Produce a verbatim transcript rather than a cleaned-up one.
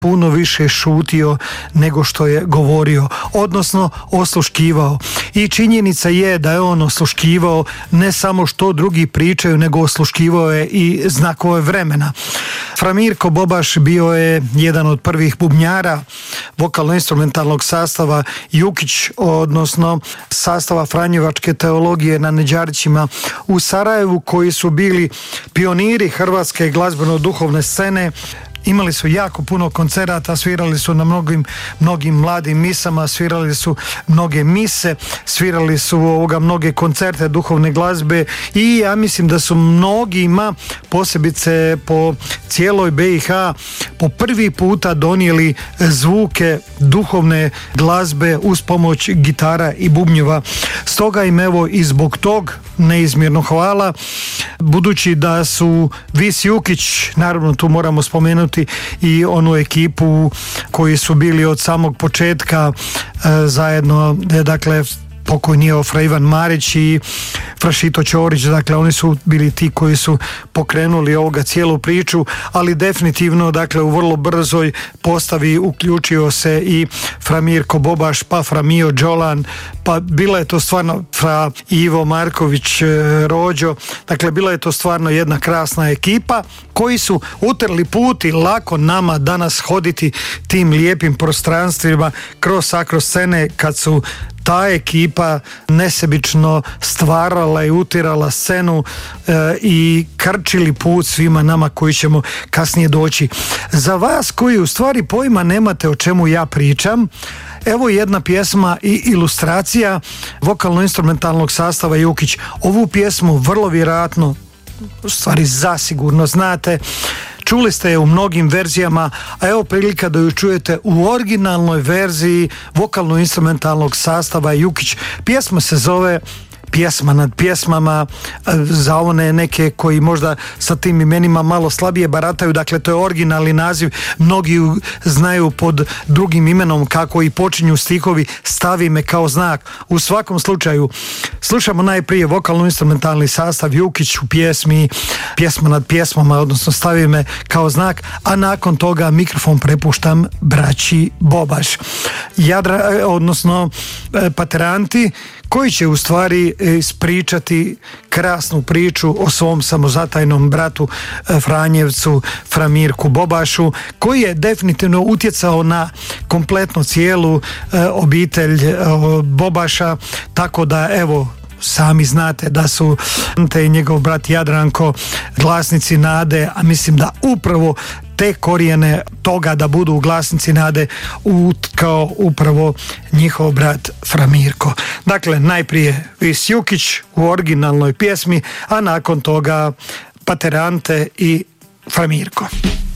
puno više šutio nego što je govorio, odnosno osluškivao. I činjenica je da je on osluškivao ne samo što drugi pričaju, nego osluškivao je i znakove vremena. Fra Mirko Bobaš bio je jedan od prvih bubnjara vokalno-instrumentalnog sastava Jukić, odnosno sastava Franjevačke teologije na Neđarićima u Sarajevu, koji su bili pioniri hrvatske glazbeno-duhovne scene. Imali su jako puno koncerata, svirali su na mnogim, mnogim mladim misama, svirali su mnoge mise, svirali su ovoga mnoge koncerte duhovne glazbe i ja mislim da su mnogima, posebice po cijeloj B i H, po prvi puta donijeli zvuke duhovne glazbe uz pomoć gitara i bubnjeva. Stoga im evo i zbog tog neizmjerno hvala, budući da su Vis Jukić, naravno tu moramo spomenuti i onu ekipu koji su bili od samog početka e, zajedno, dakle pokojni Fra Ivan Marić i Frašito Ćorić, dakle oni su bili ti koji su pokrenuli ovoga cijelu priču, ali definitivno dakle u vrlo brzoj postavi uključio se i Fra Mirko Bobaš, pa Fra Mio Đolan, pa bila je to stvarno Fra Ivo Marković Rođo, dakle bila je to stvarno jedna krasna ekipa koji su utrli put i lako nama danas hoditi tim lijepim prostranstvima kroz akroscene kad su ta ekipa nesebično stvarala i utirala scenu e, i krčili put svima nama koji ćemo kasnije doći. Za vas koji u stvari pojma nemate o čemu ja pričam, evo jedna pjesma i ilustracija vokalno-instrumentalnog sastava Jukić. Ovu pjesmu vrlo vjerojatno, u stvari zasigurno znate, čuli ste je u mnogim verzijama, a evo prilika da ju čujete u originalnoj verziji vokalno-instrumentalnog sastava Jukić. Pjesma se zove Pjesma nad pjesmama, za one neke koji možda sa tim imenima malo slabije barataju, dakle to je originalni naziv, mnogi znaju pod drugim imenom kako i počinju stihovi Stavi me kao znak. U svakom slučaju slušamo najprije vokalno-instrumentalni sastav Jukić u pjesmi Pjesma nad pjesmama, odnosno Stavi me kao znak, a nakon toga mikrofon prepuštam braći Bobaš, Jadra, odnosno Pateranti, koji će u stvari ispričati krasnu priču o svom samozatajnom bratu Franjevcu, Fra Mirku Bobašu, koji je definitivno utjecao na kompletno cijelu obitelj Bobaša, tako da evo sami znate da su te i njegov brat Jadranko glasnici nade, a mislim da upravo te korijene toga da budu glasnici nade utkao upravo njihov brat Fra Mirko. Dakle, najprije Vis Jukić u originalnoj pjesmi, a nakon toga Paterante i Fra Mirko.